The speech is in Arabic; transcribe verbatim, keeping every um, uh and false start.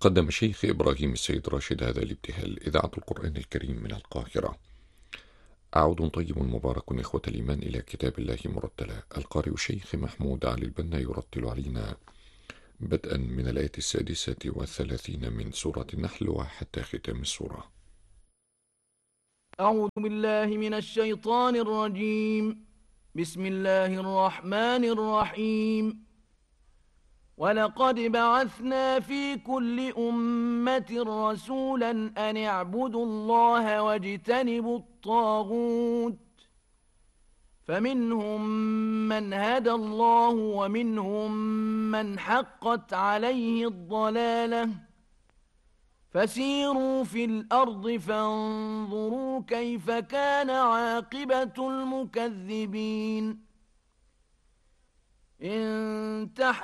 قدم الشيخ إبراهيم السيد راشد هذا الابتهال إذاعة القرآن الكريم من القاهرة. أعود طيب مبارك إخوة الإيمان إلى كتاب الله مرتلا. القارئ الشيخ محمود علي البنا يرتل علينا بدءا من الآية السادسة والثلاثين من سورة النحل وحتى ختام السورة. أعوذ بالله من الشيطان الرجيم. بسم الله الرحمن الرحيم. ولقد بعثنا في كل أمة رسولا أن اعبدوا الله واجتنبوا الطاغوت، فمنهم من هدى الله ومنهم من حقت عليه الضلالة، فسيروا في الأرض فانظروا كيف كان عاقبة المكذبين. إن